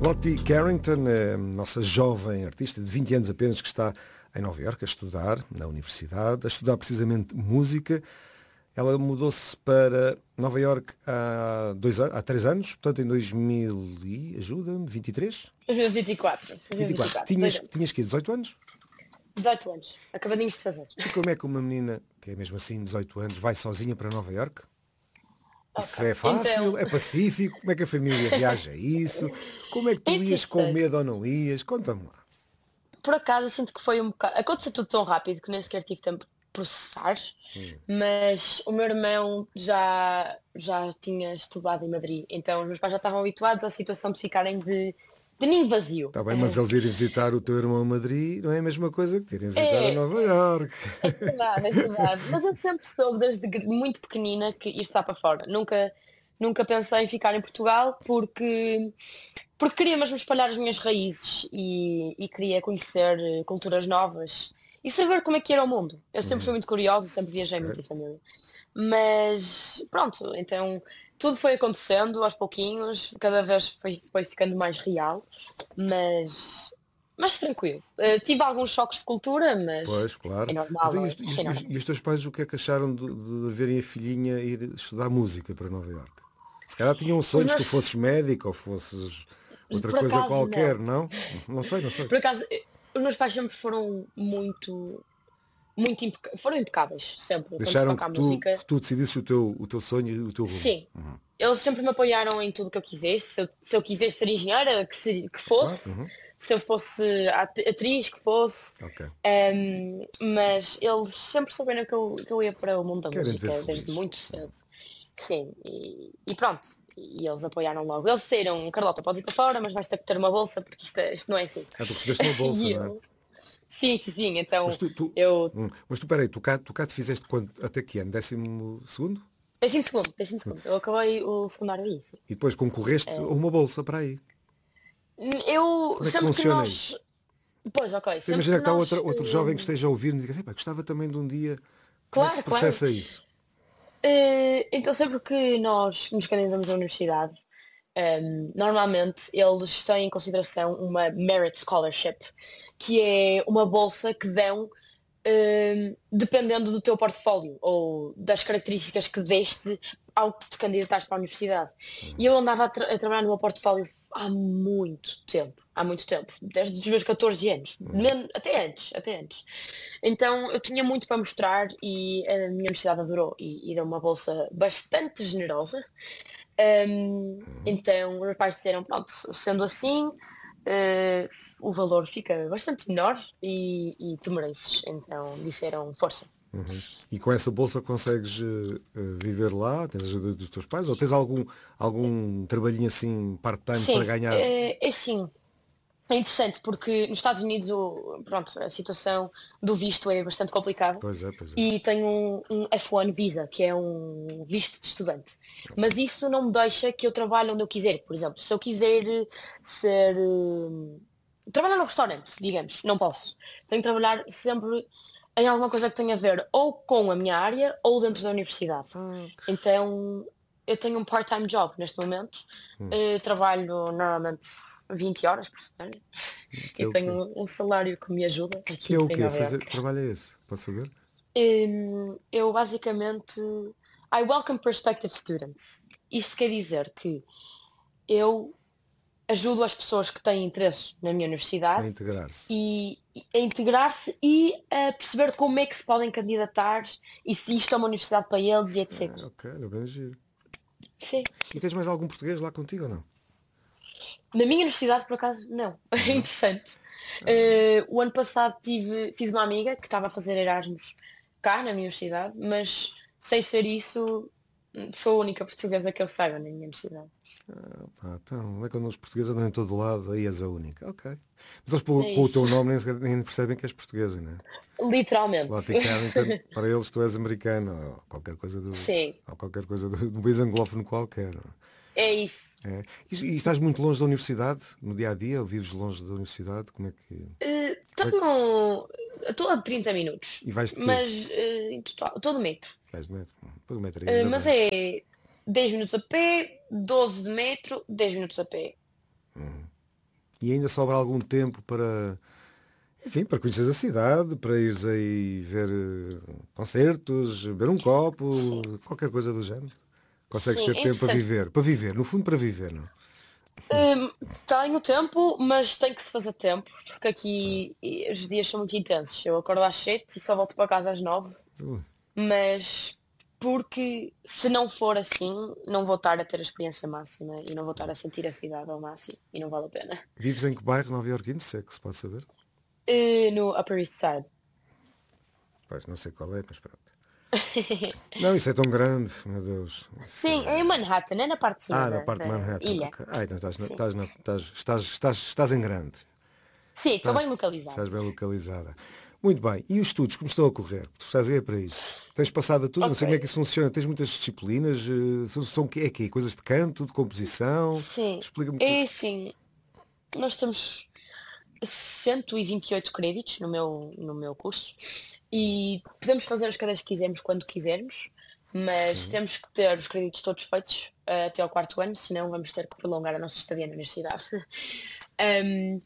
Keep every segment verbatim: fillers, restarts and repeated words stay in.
Lottie Carrington, a nossa jovem artista de vinte anos apenas, que está em Nova Iorque a estudar na universidade, a estudar precisamente música. Ela mudou-se para Nova Iorque há, dois, há três anos, portanto em dois mil e, ajuda-me, vinte e três? dois mil e vinte e quatro. vinte e quatro. Tinhas, tinhas que dezoito anos? dezoito anos, acabadinhos de fazer. E como é que uma menina, que é mesmo assim dezoito anos, vai sozinha para Nova Iorque? Isso okay. É fácil? Então... É pacífico? Como é que a família reage a isso? Como é que tu é ias com medo ou não ias? Conta-me lá. Por acaso, sinto que foi um bocado... Aconteceu tudo tão rápido que nem sequer tive tempo de processar, hum. mas o meu irmão já, já tinha estudado em Madrid, então os meus pais já estavam habituados à situação de ficarem de, de ninho vazio. Está bem, mas eles irem visitar o teu irmão a Madrid não é a mesma coisa que irem visitar é, a Nova Iorque. É verdade, é verdade. Mas eu sempre soube desde muito pequenina que isto está para fora. Nunca, nunca pensei em ficar em Portugal porque, porque queria mesmo espalhar as minhas raízes e, e queria conhecer culturas novas e saber como é que era o mundo. Eu sempre fui muito curiosa, sempre viajei okay. muito em família. Mas pronto, então tudo foi acontecendo aos pouquinhos, cada vez foi, foi ficando mais real, mas, mas tranquilo. Uh, tive alguns choques de cultura, mas pois, claro. É normal. Então, e, os, é normal. E os teus pais o que é que acharam de, de verem a filhinha ir estudar música para Nova Iorque? Se calhar tinham um sonho meus... que tu fosses médico ou fosses outra Por coisa acaso, qualquer, não. não? Não sei, não sei. Por acaso, os meus pais sempre foram muito... muito impeca... foram impecáveis sempre. Deixaram que tu, música. que tu decidisses o teu, o teu sonho e o teu rumo. Sim, uhum. Eles sempre me apoiaram em tudo que eu quisesse. Se eu, se eu quisesse ser engenheira, que, se, que fosse. Uhum. Se eu fosse atriz, que fosse. Okay. Um, mas eles sempre souberam que eu, que eu ia para o mundo da Querem música desde muito cedo. Sim, e, e pronto. E eles apoiaram logo. Eles disseram, Carlota, podes ir para fora, mas vais ter que ter uma bolsa, porque isto, isto não é assim. Ah, tu recebeste uma bolsa, não é? Eu... Sim, sim, sim, então mas tu, tu, eu... Hum, mas tu, peraí, tu cá, tu cá te fizeste quanto, até que ano? Décimo segundo? Décimo segundo, décimo segundo. Eu acabei o secundário aí, sim. E depois concorreste a é... uma bolsa para aí? Eu, Como é sempre que, que nós... Isso? Pois, ok. Imagina que, que está nós... outro, outro jovem que esteja a ouvir e diga, gostava também de um dia... Claro, Como é que se processa claro. isso? Uh, então sempre que nós nos candidamos à universidade, Um, normalmente eles têm em consideração uma Merit Scholarship, que é uma bolsa que dão um, dependendo do teu portfólio ou das características que deste ao que te candidatares para a universidade. Uhum. E eu andava a, tra a trabalhar no meu portfólio há muito tempo, há muito tempo, desde os meus catorze anos, uhum. até antes, até antes. Então eu tinha muito para mostrar e a minha universidade adorou e, e deu uma bolsa bastante generosa. Um, então os meus pais disseram, pronto, sendo assim, uh, o valor fica bastante menor e, e tu mereces. Então disseram, força. Uhum. E com essa bolsa consegues uh, viver lá? Tens a ajuda dos teus pais? Ou tens algum, algum trabalhinho assim part-time para ganhar? É, é sim. É interessante porque nos Estados Unidos o, pronto, a situação do visto é bastante complicada. Pois é, pois é. E tenho um, um F um Visa, que é um visto de estudante. Okay. Mas isso não me deixa que eu trabalhe onde eu quiser. Por exemplo, se eu quiser ser... Uh, trabalhar num restaurante, digamos, não posso. Tenho que trabalhar sempre em alguma coisa que tenha a ver ou com a minha área ou dentro da universidade. Ah, okay. Então eu tenho um part-time job neste momento. Hum. Uh, trabalho normalmente vinte horas por semana e é tenho um salário que me ajuda. Aqui que é o quê? Fazer, trabalho é esse? Posso saber? Um, eu basicamente I welcome prospective students. Isto quer dizer que eu ajudo as pessoas que têm interesse na minha universidade a integrar-se e, e a integrar-se e a perceber como é que se podem candidatar e se isto é uma universidade para eles e etcétera. Ah, ok, não bem giro. Sim. E tens mais algum português lá contigo ou não? Na minha universidade, por acaso, não. É interessante. Uh, o ano passado tive, fiz uma amiga que estava a fazer Erasmus cá na minha universidade, mas sem ser isso, sou a única portuguesa que eu saiba na minha universidade. Ah, pá, então, é quando os portugueses andam em todo lado, aí és a única. Ok. Mas eles com, é com o teu nome nem, nem percebem que és portuguesa, não é? Literalmente. Lottie Carrington, para eles tu és americano, ou qualquer coisa do. Sim. Ou qualquer coisa do, do país anglófono qualquer. É isso. É. E, e estás muito longe da universidade, no dia a dia, ou vives longe da universidade? Como é que. Uh, Estou é que... a trinta minutos. E vais de quê? Mas uh, em total, todo metro. Vais de metro? Todo metro uh, mas bem. É dez minutos a pé, doze de metro, dez minutos a pé. Hum. E ainda sobra algum tempo para, enfim, para conhecer a cidade, para ires aí ver uh, concertos, beber um copo, Sim, qualquer coisa do género. Consegues sim, ter é tempo para interessante. viver, para viver, no fundo para viver, não? Hum, tenho tempo, mas tem que se fazer tempo, porque aqui eh, os dias são muito intensos. Eu acordo às sete e só volto para casa às nove, Uh, mas porque se não for assim, não vou estar a ter a experiência máxima e não vou estar a sentir a cidade ao máximo e não vale a pena. Vives em que bairro nova-iorquino, se é que se pode saber? Eh, no Upper East Side. Pois, não sei qual é, mas pronto. Não, isso é tão grande, meu Deus. Isso Sim, é em é... Manhattan, é na parte de cima Ah, na da, parte de da Manhattan. ilha. Ok. Ah, então estás, na- Sim. estás, na- estás, estás, estás, estás, estás em grande. Sim, estou bem Estás, localizado. estás bem localizada. Muito bem. E os estudos, como estão a correr? Tu estás aí para isso. Tens passado a tudo, não Ok. sei como é que isso funciona. Tens muitas disciplinas. eh, São, são quê? É quê? Coisas de canto, de composição? Sim, Explica-me. que- é assim, nós temos cento e vinte e oito créditos no meu, no meu curso e podemos fazer as cadeiras que quisermos quando quisermos, mas Sim. temos que ter os créditos todos feitos eh, até ao quarto ano, senão vamos ter que prolongar a nossa estadia na universidade. Um,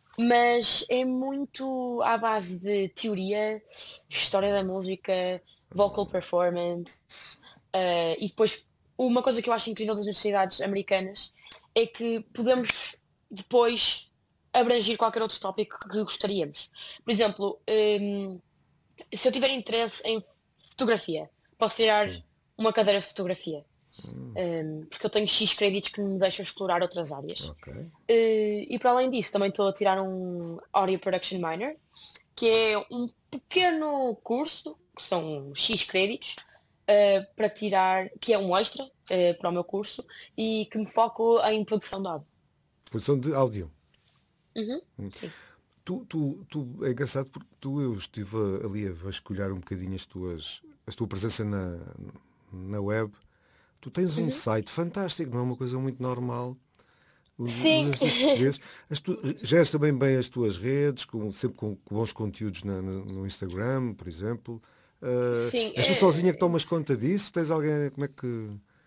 mas é muito à base de teoria, história da música, vocal performance, eh, e depois uma coisa que eu acho incrível das universidades americanas é que podemos depois abranger qualquer outro tópico que gostaríamos. Por exemplo, hum, se eu tiver interesse em fotografia, posso tirar Sim. uma cadeira de fotografia, Hum, hum, porque eu tenho X créditos que me deixam explorar outras áreas. ok. Eh, e para além disso, também estou a tirar um Audio Production Minor, que é um pequeno curso, que são X créditos, eh, para tirar, que é um extra, eh, para o meu curso, e que me foco em produção de áudio. Produção de áudio. Uhum, sim. Tu, tu, tu, é engraçado porque tu, eu estive ali a vasculhar um bocadinho as tuas, a tua presença na, na web. Tu tens um Uhum. site fantástico, não é uma coisa muito normal. Os, os Sim, artistas portugueses, as tu, geres também bem as tuas redes, com, sempre com, com bons conteúdos na- na- no Instagram, por exemplo. Ah, sim. és tu sozinha que é- tomas conta disso? Tens alguém, como é que...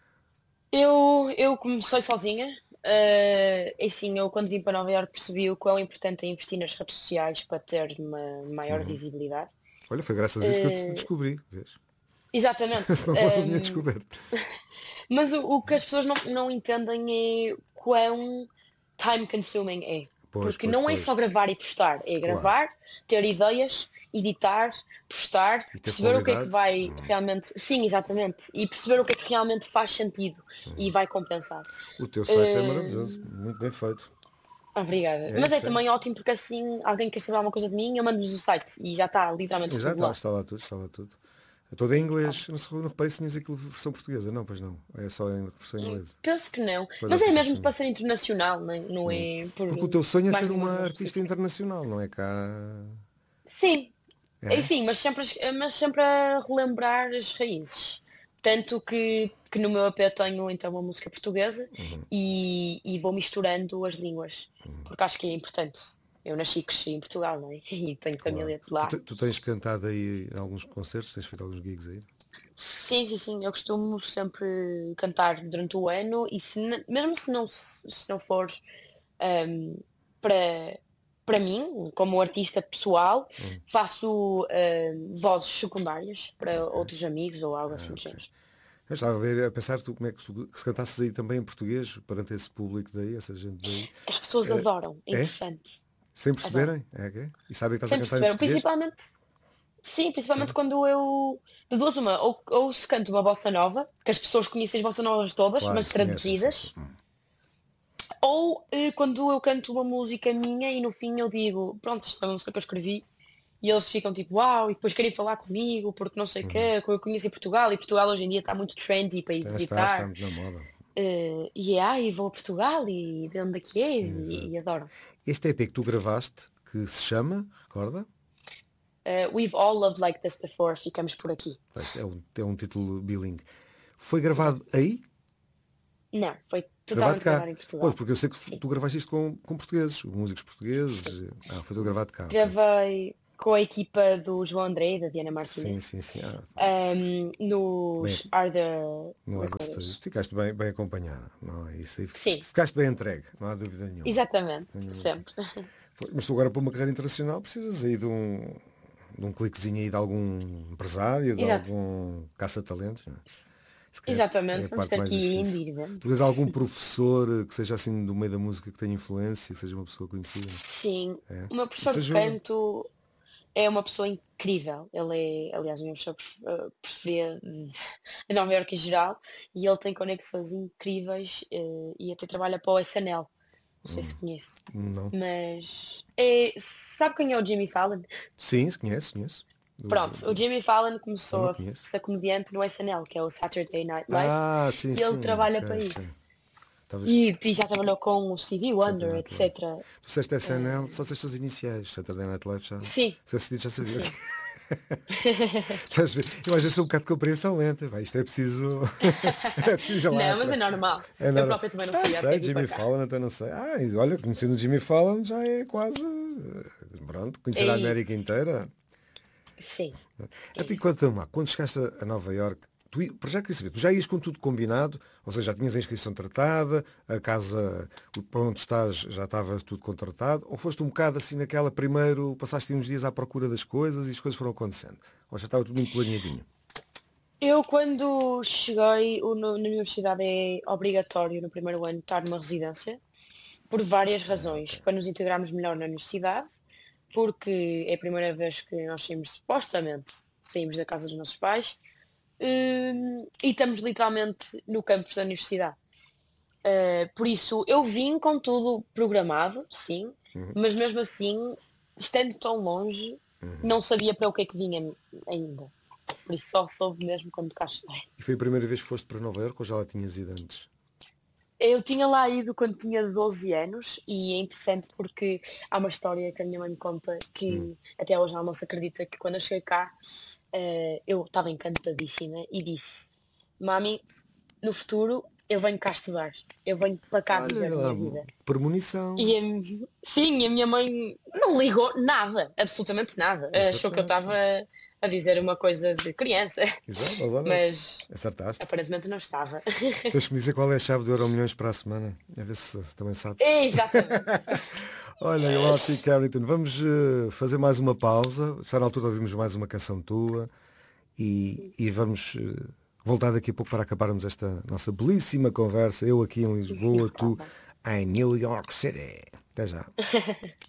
eu, eu comecei sozinha. Eh, e sim, eu quando vim para Nova Iorque percebi o quão importante é investir nas redes sociais para ter uma maior Uhum. visibilidade. Olha, foi graças a isso que eu te Eh, descobri, vês? exatamente. Senão não tinha Ehm, descoberto. mas o, o que as pessoas não, não entendem é quão time consuming é. Pois, Porque pois, não é pois. só gravar e postar, é Claro. gravar, ter ideias, editar, postar, E ter perceber o que é que qualidade. vai Hum. realmente. Sim, exatamente. E perceber o que é que realmente faz sentido e vai compensar. O teu site é maravilhoso, Hum, muito bem feito. obrigada. É Mas é isso, é. também ótimo porque assim alguém quer saber alguma coisa de mim, eu mando-lhes o site e já está literalmente Já tudo está, lá. está lá tudo, está lá tudo. É todo em Sabe? inglês. Não, sei, não reparei se tinhas aquilo versão portuguesa. Não, pois não. É só em versão Hum, inglesa. Penso que não. Pois é o Mas que é isso mesmo assim. para ser internacional, não é não Hum. é por Porque o teu sonho é mais ser nenhuma uma razão artista específica. internacional, não é cá? Sim, é É? sim, mas sempre, a- mas sempre a relembrar as raízes. Tanto que, que no meu E P tenho então uma música portuguesa Uhum. e, e vou misturando as línguas, porque acho que é importante. Eu nasci e cresci em Portugal, não é? E tenho Claro. família de Tu, lá. te- tu tens cantado aí em alguns concertos, tens feito alguns gigs aí? Sim, sim, sim, eu costumo sempre cantar durante o ano e se, n- mesmo se não, se se não for ahm, para, para mim, como artista pessoal, Hum. faço ahm, vozes secundárias para Ok. outros amigos ou algo Ah, assim do ok. género. Eu estava a ver, a pensar tu, como é que, tu, que se cantasses aí também em português, perante esse público daí, essa gente daí. As pessoas Eh, adoram, é é? interessante, Sem adoram. perceberem? É, ok? E sabem que estás a Sem cantar em perceber, português? principalmente, sim, principalmente Sério? quando eu, de duas uma, ou, ou se canto uma bossa nova, que as pessoas conhecem as bossas novas todas, Claro, mas se conhecem, sim, sim. traduzidas, Hum. ou eh, quando eu canto uma música minha e no fim eu digo, pronto, isto é uma música que eu escrevi, e eles ficam tipo, uau, e depois querem falar comigo, porque não sei o Uhum. quê, que eu conheço em Portugal, e Portugal hoje em dia está muito trendy para ir Já está, está visitar, muito na moda. eh, e é, ah, e vou a Portugal, e de onde é que és, e, Exato. e adoram. Este E P que tu gravaste, que se chama, recorda? Eh, We've all loved like this before, ficamos por aqui. Pois, é um, é um título bilingue. Foi Exato. gravado aí? Não, foi Gravado totalmente cá? gravado em Pois, Portugal. porque eu sei que Sim, tu gravaste isto com, com portugueses, músicos sim. portugueses. Ah, foi tudo gravado cá, ok. Gravei. com a equipa do João André e da Diana Sim, Martínez. sim, sim. Ah, Um, bem, nos Are the não há dúvida. Recorders. Ficaste bem, bem acompanhada. Não é isso aí. Sim, Ficaste bem entregue, não há dúvida nenhuma. exatamente, Nenhuma. sempre. Mas tu agora para uma carreira internacional precisas aí de um, de um cliquezinho aí de algum empresário, de Exato, algum caça-talentos, não é? Se calhar é exatamente. a Vamos parte ter mais que ir indo difícil. e ir vendo. Tu tens algum professor que seja assim do meio da música que tenha influência, que seja uma pessoa conhecida? Sim, É. o meu Isso professor de ajuda. canto é uma pessoa incrível. Ele é, aliás, o meu professor pref- eh, preferido de de Nova Iorque em geral, e ele tem conexões incríveis, eh, e até trabalha para o S N L. Não sei se conhece. Não. Mas é, sabe quem é o Jimmy Fallon? Sim, se conhece, conheço. Do- do- Pronto, o do- Jimmy Fallon Não, começou não a conheço. ser comediante no S N L, que é o Saturday Night Live, Ah, sim, e ele sim. trabalha Ok, para ok. isso. Talvez E, e já trabalhou com o Stevie Saturday Wonder, Night Live. etcétera. Tu disseste S N L, Eh, só disseste as iniciais. Saturday Night Live já. sim, Se assistir já sabia. sim. Sabes ver? Eu às vezes sou um bocado de compreensão lenta. Vai, isto é preciso. É preciso ir lá. Não, mas Para... é normal. É Eu normal. própria também não Sei, sabia até sei, vir para Jimmy cá. Fallon, então não sei. Ah, e olha, conhecendo o Jimmy Fallon já é quase. eh, Pronto, É conhecer a América isso. inteira. Sim, A é ti isso. conta-me lá, quando chegaste a a Nova Iorque, tu, i- para já queria saber, tu já ias com tudo combinado, ou seja, já tinhas a inscrição tratada, a casa o- para onde estás já estava tudo contratado, ou foste um bocado assim naquela primeiro, passaste uns dias à procura das coisas e as coisas foram acontecendo? Ou já estava tudo muito planeadinho? Eu quando cheguei, o- no- na universidade é obrigatório no primeiro ano estar numa residência, por várias Ah, ok. razões, para nos integrarmos melhor na universidade, porque é a primeira vez que nós saímos, supostamente, saímos da casa dos nossos pais, hum, e estamos literalmente no campus da universidade. Uh, por isso, eu vim com tudo programado, sim, Uhum, mas mesmo assim, estando tão longe, uhum. não sabia para o que é que vinha ainda. Por isso só soube mesmo quando cá cheguei. E foi a primeira vez que foste para Nova Iorque ou já lá tinhas ido antes? Eu tinha lá ido quando tinha doze anos e é interessante porque há uma história que a minha mãe me conta Hum. que até hoje ela não se acredita que quando eu cheguei cá, eh, eu estava encantadíssima e disse, Mami, no futuro eu venho cá estudar, eu venho para cá viver Olha a lá, minha vida. premonição. E a mi- sim, a minha mãe não ligou nada, absolutamente nada. Achou que eu Acertaste. estava a dizer uma coisa de criança, Exato, mas olha, mas acertaste. aparentemente não estava. Tens que me dizer qual é a chave do Euro Milhões para a semana. A ver se, se também sabes. É, exatamente. Olha, Lottie Carrington, vamos eh, fazer mais uma pausa. Já na altura ouvimos mais uma canção tua e, e vamos eh, voltar daqui a pouco para acabarmos esta nossa belíssima conversa. Eu aqui em Sim, Lisboa, tu claro. em New York City. Até já.